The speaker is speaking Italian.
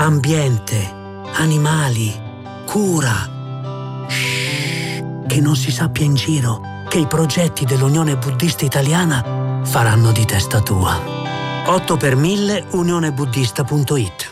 ambiente, animali, cura. Che non si sappia in giro che i progetti dell'Unione Buddista Italiana faranno di testa tua. 8 per 1000 unionebuddista.it